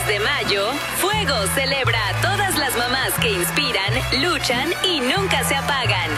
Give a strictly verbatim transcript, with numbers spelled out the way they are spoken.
de mayo, Fuego celebra a todas las mamás que inspiran, luchan y nunca se apagan.